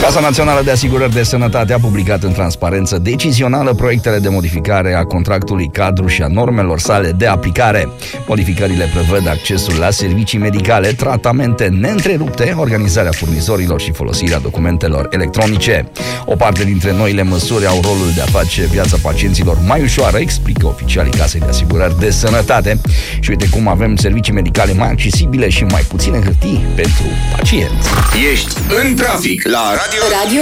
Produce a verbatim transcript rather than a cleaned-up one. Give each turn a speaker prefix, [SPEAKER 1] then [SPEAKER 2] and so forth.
[SPEAKER 1] Casa Națională de Asigurări de Sănătate a publicat în transparență decizională proiectele de modificare a contractului cadru și a normelor sale de aplicare. Modificările prevăd accesul la servicii medicale, tratamente neîntrerupte, organizarea furnizorilor și folosirea documentelor electronice. O parte dintre noile măsuri au rolul de a face viața pacienților mai ușoară, explică oficialii Casei de Asigurări de Sănătate. Și uite cum avem servicii medicale mai accesibile și mai puține hârtii pentru pacienți.
[SPEAKER 2] Ești în trafic la Radio,
[SPEAKER 3] Radio